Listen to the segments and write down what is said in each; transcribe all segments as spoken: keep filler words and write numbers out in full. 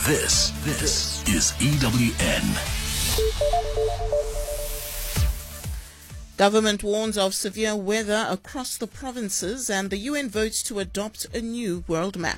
This, this is E W N. Government warns of severe weather across the provinces, and the U N votes to adopt a new world map.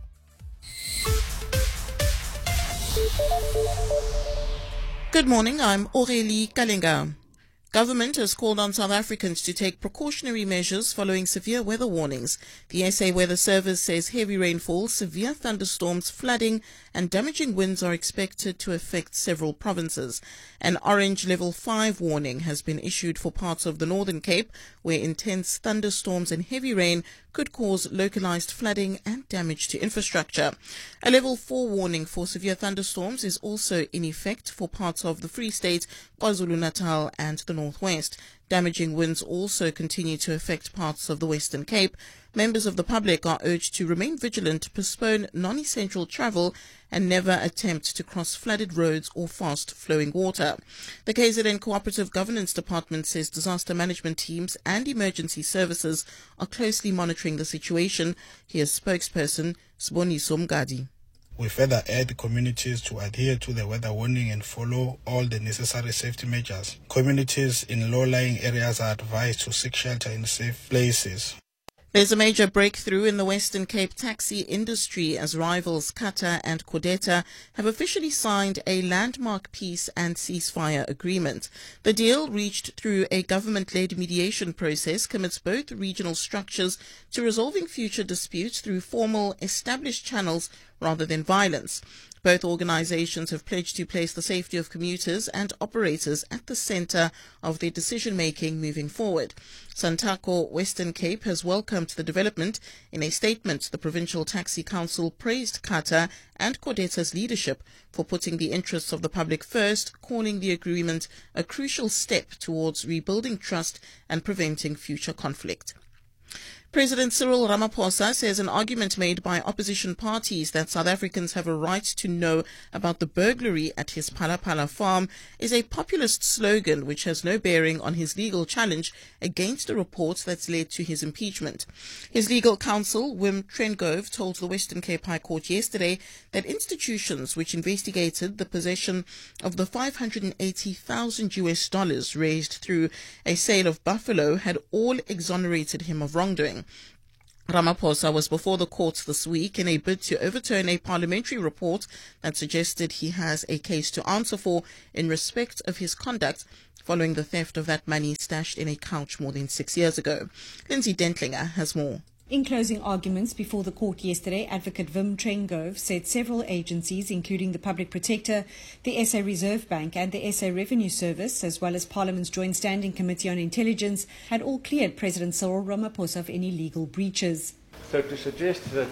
Good morning, I'm Aurélie Kalenga. Government has called on South Africans to take precautionary measures following severe weather warnings. The S A Weather Service says heavy rainfall, severe thunderstorms, flooding and damaging winds are expected to affect several provinces. An orange level five warning has been issued for parts of the Northern Cape, where intense thunderstorms and heavy rain could cause localized flooding and damage to infrastructure. A level four warning for severe thunderstorms is also in effect for parts of the Free State, KwaZulu-Natal and the Northwest. Damaging winds also continue to affect parts of the Western Cape. Members of the public are urged to remain vigilant, postpone non-essential travel and never attempt to cross flooded roads or fast-flowing water. The K Z N Cooperative Governance Department says disaster management teams and emergency services are closely monitoring the situation. Here's spokesperson Siboniso Mgadi. We further urge communities to adhere to the weather warning and follow all the necessary safety measures. Communities in low-lying areas are advised to seek shelter in safe places. There's a major breakthrough in the Western Cape taxi industry as rivals Qatar and Codeta have officially signed a landmark peace and ceasefire agreement. The deal, reached through a government-led mediation process, commits both regional structures to resolving future disputes through formal, established channels rather than violence. Both organizations have pledged to place the safety of commuters and operators at the center of their decision-making moving forward. Santaco Western Cape has welcomed the development. In a statement, the Provincial Taxi Council praised Qatar and Codeta's leadership for putting the interests of the public first, calling the agreement a crucial step towards rebuilding trust and preventing future conflict. President Cyril Ramaphosa says an argument made by opposition parties that South Africans have a right to know about the burglary at his Phalaphala farm is a populist slogan which has no bearing on his legal challenge against a report that's led to his impeachment. His legal counsel, Wim Trengove, told the Western Cape High Court yesterday that institutions which investigated the possession of the five hundred eighty thousand U S dollars raised through a sale of buffalo had all exonerated him of wrongdoing. Ramaphosa was before the courts this week in a bid to overturn a parliamentary report that suggested he has a case to answer for in respect of his conduct following the theft of that money stashed in a couch more than six years ago. Lindsay Dentlinger has more. In closing arguments before the court yesterday, Advocate Wim Trengove said several agencies, including the Public Protector, the S A Reserve Bank and the S A Revenue Service, as well as Parliament's Joint Standing Committee on Intelligence, had all cleared President Cyril Ramaphosa of any legal breaches. So to suggest that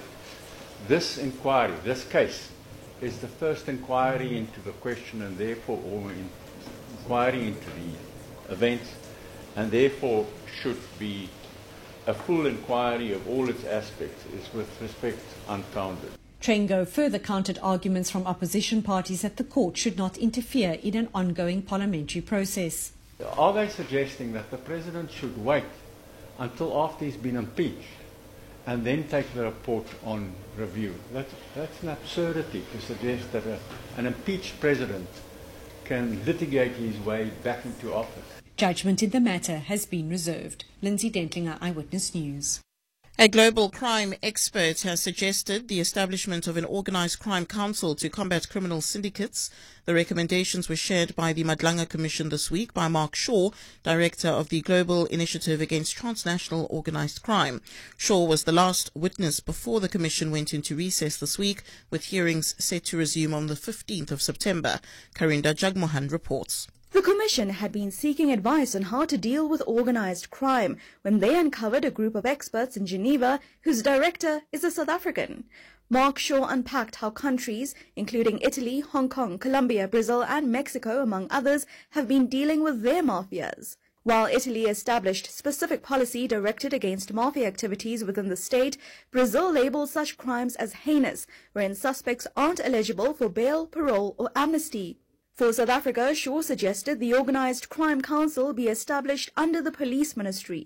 this inquiry, this case, is the first inquiry into the question and therefore or in, inquiry into the event and therefore should be a full inquiry of all its aspects is with respect unfounded. Trengove further countered arguments from opposition parties that the court should not interfere in an ongoing parliamentary process. Are they suggesting that the President should wait until after he's been impeached and then take the report on review? That's, that's an absurdity to suggest that a, an impeached President can litigate his way back into office. Judgment in the matter has been reserved. Lindsay Dentlinger, Eyewitness News. A global crime expert has suggested the establishment of an organized crime council to combat criminal syndicates. The recommendations were shared by the Madlanga Commission this week by Mark Shaw, director of the Global Initiative Against Transnational Organized Crime. Shaw was the last witness before the commission went into recess this week, with hearings set to resume on the fifteenth of September. Karinda Jagmohan reports. The Commission had been seeking advice on how to deal with organized crime when they uncovered a group of experts in Geneva whose director is a South African. Mark Shaw unpacked how countries, including Italy, Hong Kong, Colombia, Brazil and Mexico, among others, have been dealing with their mafias. While Italy established specific policy directed against mafia activities within the state, Brazil labels such crimes as heinous, wherein suspects aren't eligible for bail, parole or amnesty. For South Africa, Shaw suggested the Organised Crime Council be established under the Police Ministry.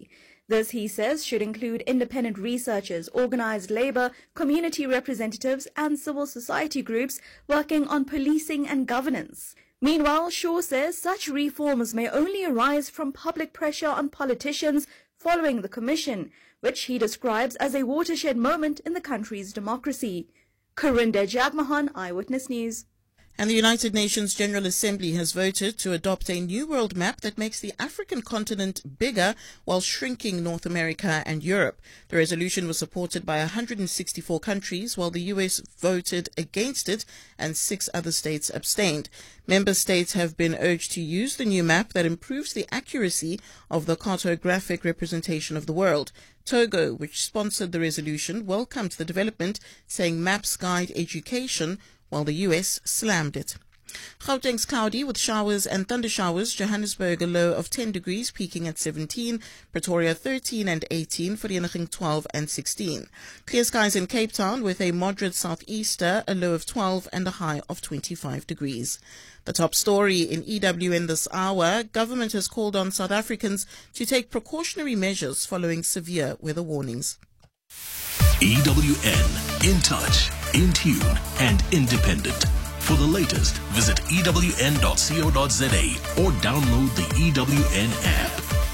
This, he says, should include independent researchers, organized labor, community representatives, and civil society groups working on policing and governance. Meanwhile, Shaw says such reforms may only arise from public pressure on politicians following the commission, which he describes as a watershed moment in the country's democracy. Karinda Jagmohan, Eyewitness News. And the United Nations General Assembly has voted to adopt a new world map that makes the African continent bigger while shrinking North America and Europe. The resolution was supported by one hundred sixty-four countries, while the U S voted against it and six other states abstained. Member states have been urged to use the new map that improves the accuracy of the cartographic representation of the world. Togo, which sponsored the resolution, welcomed the development, saying maps guide education, while the U S slammed it. Gauteng's cloudy with showers and thundershowers. Johannesburg a low of ten degrees, peaking at seventeen. Pretoria thirteen and eighteen. Vereeniging twelve and sixteen. Clear skies in Cape Town with a moderate southeaster, a low of twelve and a high of twenty-five degrees. The top story in E W N this hour: government has called on South Africans to take precautionary measures following severe weather warnings. E W N, in touch, in tune, and independent. For the latest, visit E W N dot co dot za or download the E W N app.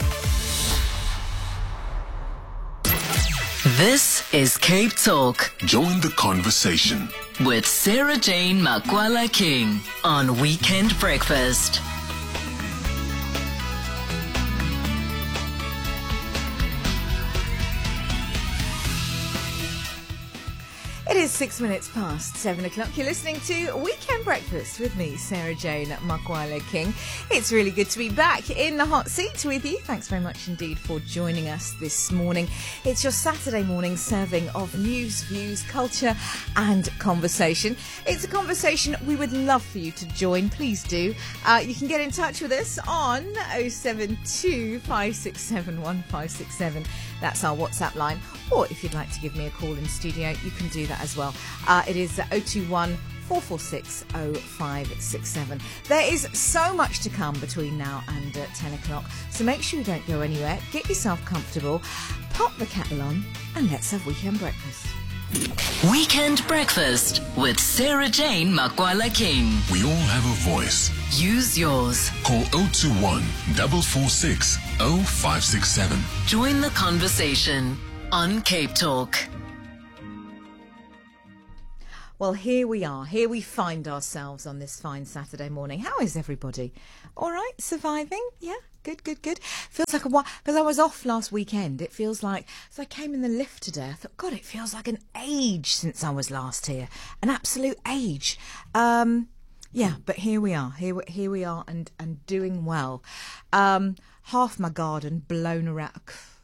This is Cape Talk Join the conversation with Sarah Jane Makwala King on Weekend Breakfast. It is six minutes past seven o'clock. You're listening to Weekend Breakfast with me, Sarah Jane Makwala King. It's really good to be back in the hot seat with you. Thanks very much indeed for joining us this morning. It's your Saturday morning serving of news, views, culture and conversation. It's a conversation we would love for you to join. Please do. Uh, you can get in touch with us on oh seven two, five six seven, one five six seven. That's our WhatsApp line. Or if you'd like to give me a call in studio, you can do that as well. Uh, it is oh two one, four four six, oh five six seven. There is so much to come between now and uh, ten o'clock, so make sure you don't go anywhere. Get yourself comfortable, pop the kettle on, and let's have Weekend Breakfast. Weekend Breakfast with Sarah Jane Makwala King. We all have a voice. Use yours. Call oh two one, four four six, oh five six seven. Join the conversation on Cape Talk. Well, here we are. Here we find ourselves on this fine Saturday morning. How is everybody? All right? Surviving? Yeah? Good, good, good. Feels like a while, because I was off last weekend. It feels like, as I came in the lift today, I thought, God, it feels like an age since I was last here. An absolute age. Um, yeah, but here we are. Here, here we are and, and doing well. Um, half my garden blown around.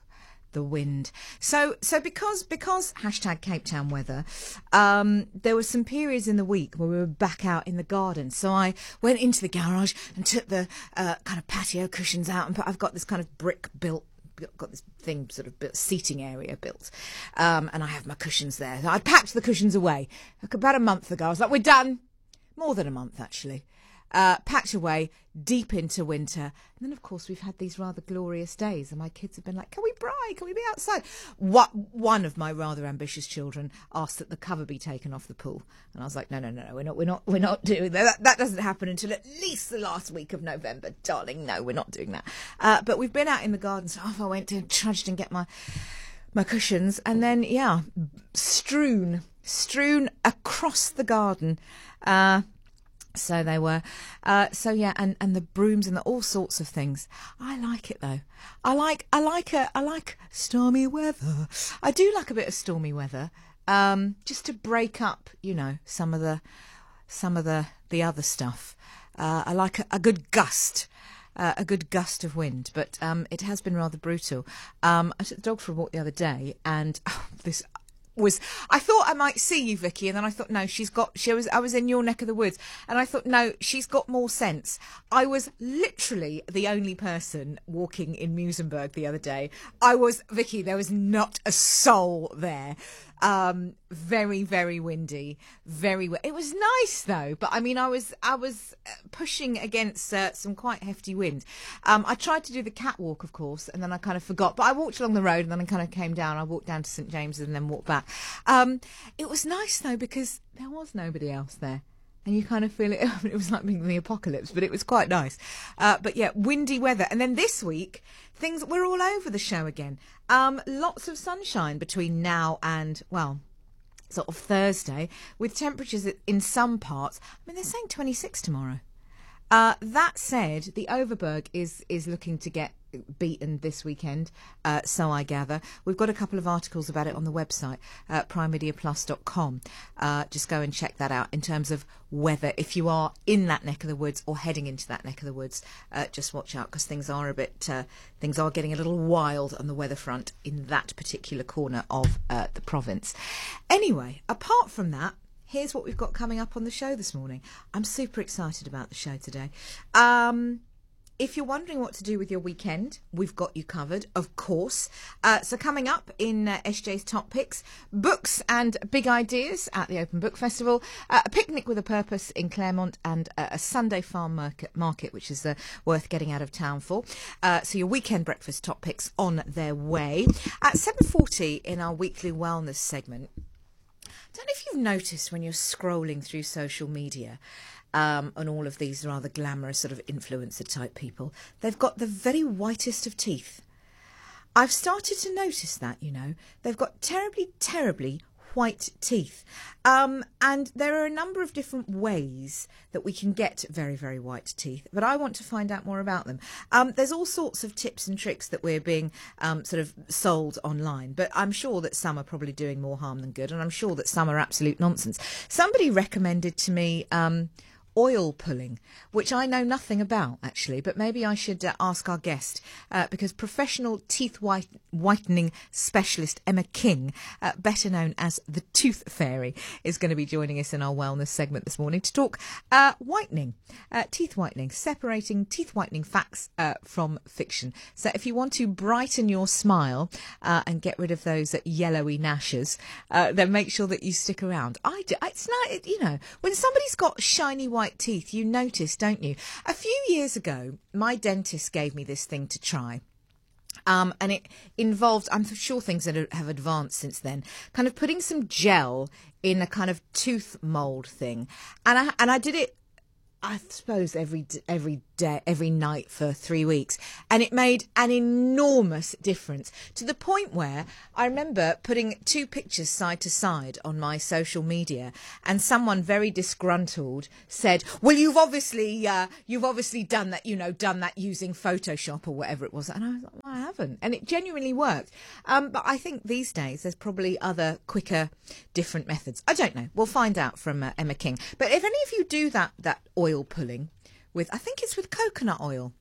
The wind. So, so because because hashtag Cape Town weather, um, there were some periods in the week where we were back out in the garden. So I went into the garage and took the uh, kind of patio cushions out, and put, I've got this kind of brick built. Got this thing sort of built, seating area built, um, and I have my cushions there. I packed the cushions away like about a month ago. I was like, we're done. More than a month actually. Uh, packed away deep into winter. And then, of course, we've had these rather glorious days, and my kids have been like, can we braai? Can we be outside? What, one of my rather ambitious children asked that the cover be taken off the pool. And I was like, no, no, no, no, we're not, we're not, we're not doing that. That, that doesn't happen until at least the last week of November, darling. No, we're not doing that. Uh, but we've been out in the garden, so off I went to trudged and get my, my cushions. And then, yeah, strewn, strewn across the garden, uh, So they were, uh, so yeah, and, and the brooms and the, all sorts of things. I like it though. I like, I like a, I like stormy weather. I do like a bit of stormy weather, um, just to break up, you know, some of the, some of the, the other stuff. Uh, I like a, a good gust, uh, a good gust of wind, but um, it has been rather brutal. Um, I took the dog for a walk the other day, and oh, this. Was I thought I might see you, Vicky, and then I thought no, she's got. She was. I was in your neck of the woods, and I thought no, she's got more sense. I was literally the only person walking in Muizenberg the other day. I was Vicky. There was not a soul there. Um, very, very windy. Very. W- it was nice though, but I mean, I was I was pushing against uh, some quite hefty wind. Um, I tried to do the catwalk, of course, and then I kind of forgot. But I walked along the road, and then I kind of came down. I walked down to St James's and then walked back. Um, it was nice though because there was nobody else there. And you kind of feel it. It was like being in the apocalypse, but it was quite nice. Uh, but yeah, windy weather. And then this week, things we're all over the show again. Um, lots of sunshine between now and, well, sort of Thursday, with temperatures in some parts. I mean, they're saying twenty-six tomorrow. Uh, that said, the Overberg is is looking to get beaten this weekend, uh, so I gather. We've got a couple of articles about it on the website, uh, prime media plus dot com. Uh, just go and check that out in terms of weather. If you are in that neck of the woods or heading into that neck of the woods, uh, just watch out because things are a bit, uh, things are getting a little wild on the weather front in that particular corner of uh, the province. Anyway, apart from that, here's what we've got coming up on the show this morning. I'm super excited about the show today. Um, if you're wondering what to do with your weekend, we've got you covered, of course. Uh, so coming up in uh, S J's Top Picks, books and big ideas at the Open Book Festival, uh, a picnic with a purpose in Claremont, and uh, a Sunday farm market, market which is uh, worth getting out of town for. Uh, so your weekend breakfast top picks on their way. At seven forty in our weekly wellness segment, I don't know if you've noticed when you're scrolling through social media um, and all of these rather glamorous sort of influencer type people, they've got the very whitest of teeth. I've started to notice that, you know, they've got terribly, terribly white teeth. Um, and there are a number of different ways that we can get very, very white teeth, but I want to find out more about them. Um, there's all sorts of tips and tricks that we're being um, sort of sold online, but I'm sure that some are probably doing more harm than good, and I'm sure that some are absolute nonsense. Somebody recommended to me um, oil pulling, which I know nothing about, actually, but maybe I should uh, ask our guest, uh, because professional teeth white whitening specialist Emma King, uh, better known as the Tooth Fairy, is going to be joining us in our wellness segment this morning to talk uh, whitening, uh, teeth whitening, separating teeth whitening facts uh, from fiction. So if you want to brighten your smile uh, and get rid of those uh, yellowy gnashes, uh, then make sure that you stick around. I do. It's not, you know, when somebody's got shiny white white teeth, you notice, don't you? A few years ago, my dentist gave me this thing to try. Um, and it involved, I'm sure things that have advanced since then, kind of putting some gel in a kind of tooth mould thing. And I, and I did it, I suppose, every every day, every night for three weeks. And it made an enormous difference, to the point where I remember putting two pictures side to side on my social media, and someone very disgruntled said, well, you've obviously uh, you've obviously done that, you know, done that using Photoshop or whatever it was. And I was like, well, I haven't. And it genuinely worked. Um, but I think these days there's probably other, quicker, different methods. I don't know. We'll find out from uh, Emma King. But if any of you do that, that oil pulling with, I think it's with coconut oil,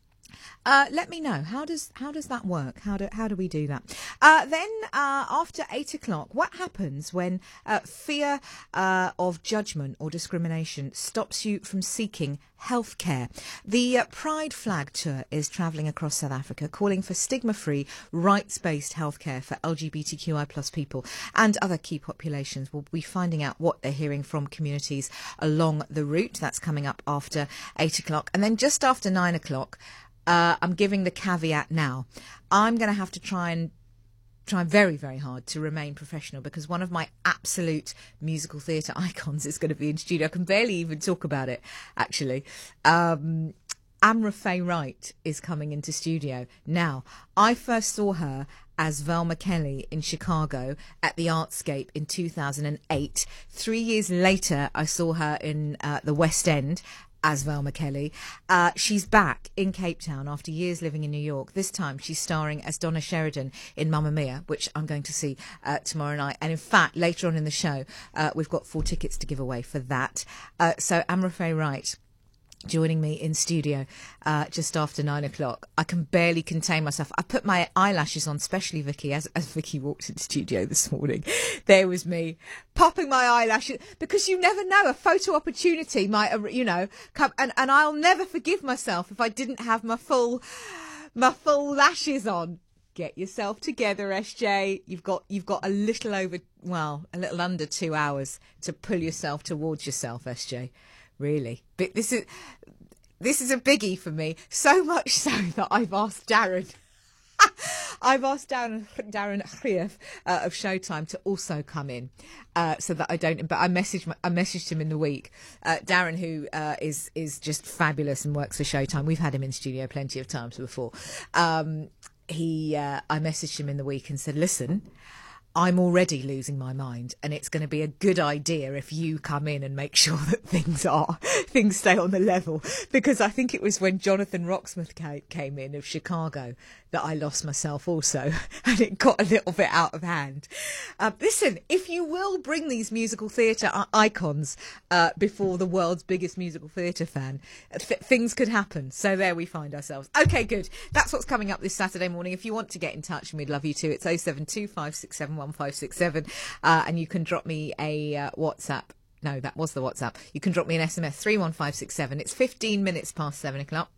Uh, let me know. How does how does that work? How do how do we do that? Uh, then uh, after eight o'clock, what happens when uh, fear uh, of judgment or discrimination stops you from seeking health care? The uh, Pride Flag Tour is travelling across South Africa, calling for stigma-free, rights-based healthcare for L G B T Q I plus people and other key populations. We'll be finding out what they're hearing from communities along the route. That's coming up after eight o'clock, and then just after nine o'clock. Uh, I'm giving the caveat now. I'm going to have to try and try very, very hard to remain professional, because one of my absolute musical theatre icons is going to be in studio. I can barely even talk about it, actually. Um, Amra Faye Wright is coming into studio. Now, I first saw her as Velma Kelly in Chicago at the Artscape in two thousand eight. Three years later, I saw her in uh, the West End as Velma Kelly. Uh, she's back in Cape Town after years living in New York. This time she's starring as Donna Sheridan in Mamma Mia, which I'm going to see uh, tomorrow night. And in fact, later on in the show, uh, we've got four tickets to give away for that. Uh, so Amra Faye Wright joining me in studio uh, just after nine o'clock. I can barely contain myself. I put my eyelashes on, especially Vicky, as, as Vicky walked into studio this morning. There was me popping my eyelashes, because you never know, a photo opportunity might, you know, come, and, and I'll never forgive myself if I didn't have my full, my full lashes on. Get yourself together, S J. You've got you've got a little over well, a little under two hours to pull yourself towards yourself, S J. Really. But this is this is a biggie for me. So much so that I've asked Darren. I've asked Darren, Darren Krief uh, of Showtime to also come in, uh, so that I don't. But I messaged I messaged him in the week. Uh, Darren, who uh, is is just fabulous and works for Showtime. We've had him in studio plenty of times before. Um, he, uh, I messaged him in the week and said, "Listen, I'm already losing my mind, and it's going to be a good idea if you come in and make sure that things are things stay on the level." Because I think it was when Jonathan Rocksmith came in of Chicago that I lost myself also, and it got a little bit out of hand. Uh, listen, if you will bring these musical theatre icons uh, before the world's biggest musical theatre fan, th- things could happen. So there we find ourselves. Okay, good. That's what's coming up this Saturday morning. If you want to get in touch, and we'd love you to, it's oh seven two five six seven one five six seven, uh, and you can drop me a uh, WhatsApp. No, that was the WhatsApp. You can drop me an S M S, three one five six seven. It's fifteen minutes past seven o'clock.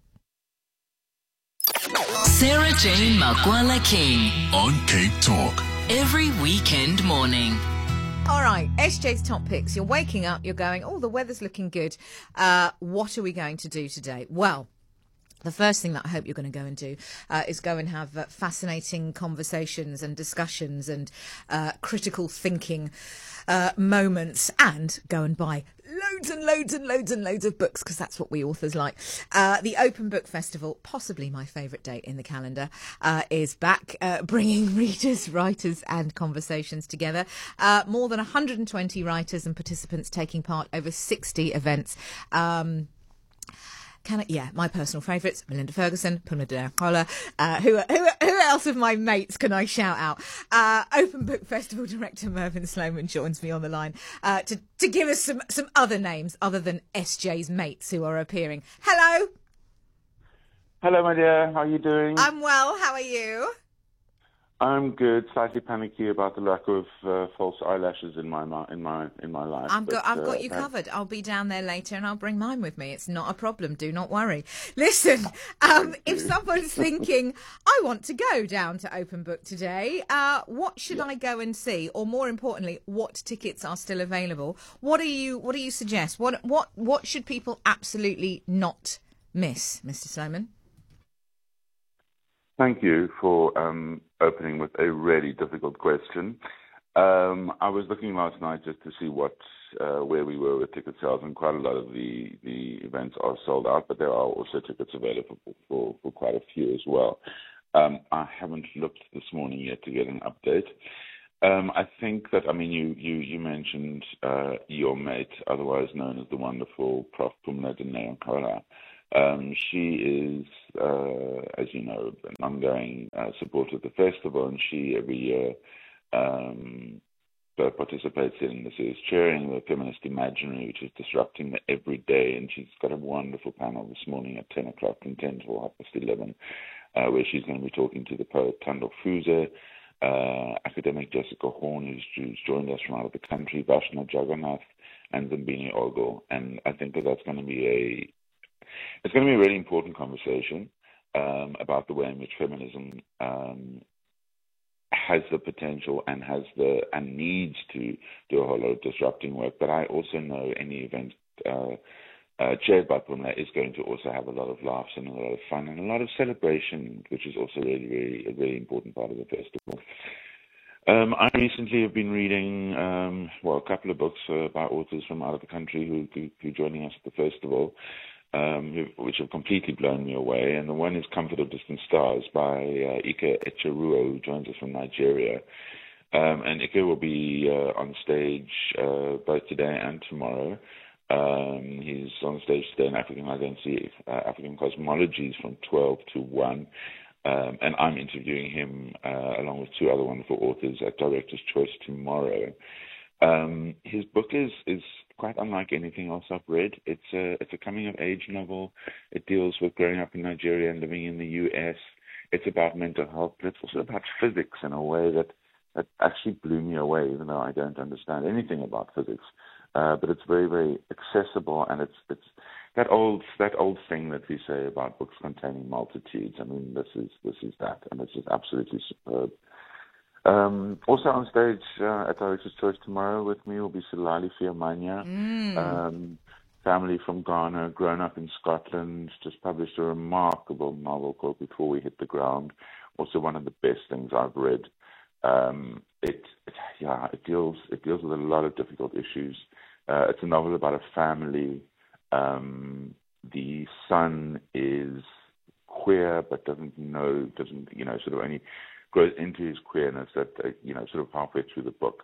Sarah Jane Makwala King on Cape Talk. Every weekend morning. All right, S J's top picks. You're waking up, you're going, oh, the weather's looking good. Uh, what are we going to do today? Well, the first thing that I hope you're going to go and do uh, is go and have uh, fascinating conversations and discussions and uh, critical thinking uh, moments, and go and buy loads and loads and loads and loads of books, because that's what we authors like. Uh, the Open Book Festival, possibly my favourite date in the calendar, uh, is back, uh, bringing readers, writers and conversations together. Uh, more than one hundred twenty writers and participants taking part over sixty events. Um, Can I, yeah, my personal favourites, Melinda Ferguson, Pumla Dineo-Akrola. Uh, who, who, who else of my mates can I shout out? Uh, Open Book Festival director Mervyn Sloman joins me on the line uh, to, to give us some, some other names other than S J's mates who are appearing. Hello. Hello, my dear. How are you doing? I'm well. How are you? I'm good. Slightly panicky about the lack of uh, false eyelashes in my in my in my life. I've got but, I've got uh, you covered. I'll be down there later, and I'll bring mine with me. It's not a problem. Do not worry. Listen, um, if someone's thinking I want to go down to Open Book today, uh, what should yeah. I go and see? Or more importantly, what tickets are still available? What do you What do you suggest? What what what should people absolutely not miss, Mister Sloman? Thank you for um, opening with a really difficult question. Um, I was looking last night just to see what uh, where we were with ticket sales, and quite a lot of the, the events are sold out, but there are also tickets available for, for, for quite a few as well. Um, I haven't looked this morning yet to get an update. Um, I think that, I mean, you, you, you mentioned uh, your mate, otherwise known as the wonderful Professor Pumla Dineo-Akrola. Um, she is, uh, as you know, an ongoing uh, supporter of the festival, and she every year um, participates in this is chairing the Feminist Imaginary, which is disrupting the everyday. And she's got a wonderful panel this morning at ten o'clock and ten till half past eleven, uh, where she's going to be talking to the poet Thando Fuze, uh, academic Jessica Horn, who's, who's joined us from out of the country, Vashna Jagannath, and Zimbini Ogo. And I think that that's going to be a It's going to be a really important conversation um, about the way in which feminism um, has the potential and has the and needs to do a whole lot of disrupting work. But I also know any event uh, uh, chaired by Pumla is going to also have a lot of laughs and a lot of fun and a lot of celebration, which is also really, really a really important part of the festival. Um, I recently have been reading, um, well, a couple of books uh, by authors from out of the country who, who, who are joining us at the festival. Um, which have completely blown me away. And the one is Comfort of Distant Stars by uh, Ike Echeruo, who joins us from Nigeria. Um, and Ike will be uh, on stage uh, both today and tomorrow. Um, he's on stage today in African Identity, uh, African Cosmologies from twelve to one. Um, and I'm interviewing him uh, along with two other wonderful authors at Director's Choice tomorrow. Um, his book is, is quite unlike anything else I've read. It's a, it's a coming-of-age novel. It deals with growing up in Nigeria and living in the U S. It's about mental health, but it's also about physics in a way that, that actually blew me away, even though I don't understand anything about physics. Uh, but it's very, very accessible, and it's it's that old that old thing that we say about books containing multitudes. I mean, this is this is that, and it's just absolutely superb. Um, also on stage uh, at Director's Choice tomorrow with me will be Silali Fiamanya, Mm. um, family from Ghana, grown up in Scotland, just published a remarkable novel called Before We Hit the Ground. Also one of the best things I've read. Um, it, it, yeah, it deals it deals with a lot of difficult issues. Uh, it's a novel about a family. Um, the son is queer but doesn't know, doesn't you know, sort of only grows into his queerness at uh, you know, sort of halfway through the book.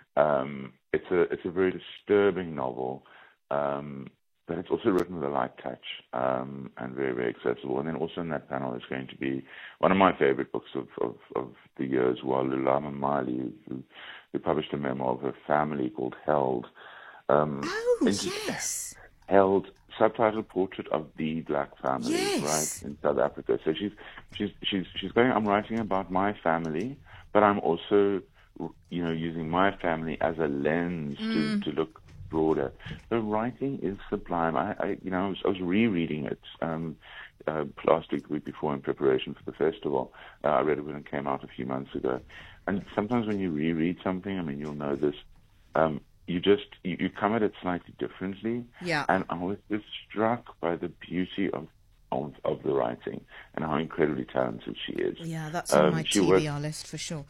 Um, it's a it's a very disturbing novel, um, but it's also written with a light touch um, and very very accessible. And then also in that panel is going to be one of my favorite books of of, of the year as well, Lulama Mali, who, who published a memoir of her family called Held. Um, oh yes, Held. Subtitled Portrait of the Black Family, yes. right, in South Africa. So she's she's she's she's going. I'm writing about my family, but I'm also, you know, using my family as a lens mm. to, to look broader. The writing is sublime. I, I you know I was, I was rereading it um, uh, last week, the week before, in preparation for the festival. Uh, I read it when it came out a few months ago, and sometimes when you reread something, I mean, you'll know this. Um, You just you, you come at it slightly differently, yeah. And I was just struck by the beauty of, of of the writing and how incredibly talented she is. Yeah, that's on um, my T B R worked, list for sure.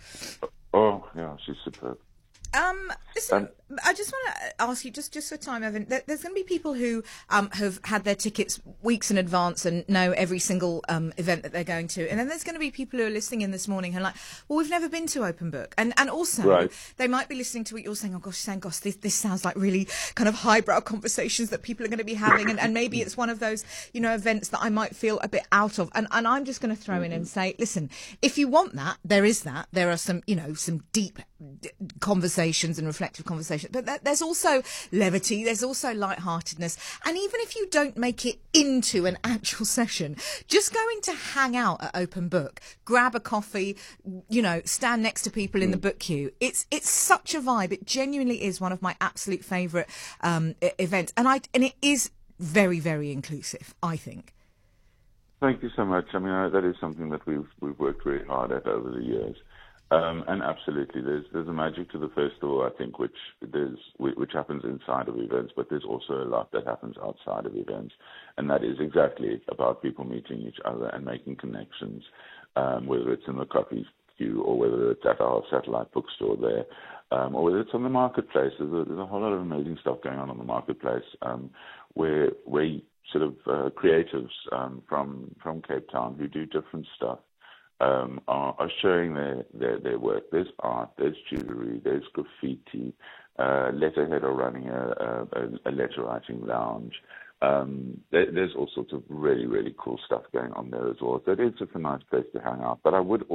Oh yeah, she's superb. Um, listen, um, I just want to ask you, just, just for time, Evan, there, there's going to be people who um, have had their tickets weeks in advance and know every single um, event that they're going to. And then there's going to be people who are listening in this morning who are like, well, we've never been to Open Book. And and also, right. they might be listening to what you're saying, oh, gosh, saying, gosh, this, this sounds like really kind of highbrow conversations that people are going to be having. And, and maybe it's one of those, you know, events that I might feel a bit out of. And, and I'm just going to throw mm-hmm. in and say, listen, if you want that, there is that. There are some, you know, some deep conversations and reflective conversations, but th- there's also levity, there's also lightheartedness, and even if you don't make it into an actual session, just going to hang out at Open Book, grab a coffee, you know, stand next to people in the book queue, it's it's such a vibe. It genuinely is one of my absolute favourite um, events, and I and it is very very inclusive, I think. Thank you so much. I mean, I, that is something that we've we've worked really hard at over the years. Um, and absolutely, there's there's a magic to the festival, I think, which there's which happens inside of events, but there's also a lot that happens outside of events, and that is exactly about people meeting each other and making connections, um, whether it's in the coffee queue or whether it's at our satellite bookstore there, um, or whether it's on the marketplace. There's a, there's a whole lot of amazing stuff going on on the marketplace, um, where where sort of uh, creatives um, from from Cape Town who do different stuff. Um, are, are showing their, their, their work. There's art, there's jewelry, there's graffiti, uh, Letterhead are running a, a, a letter writing lounge. Um, there, there's all sorts of really, really cool stuff going on there as well. So it's just a nice place to hang out. But I would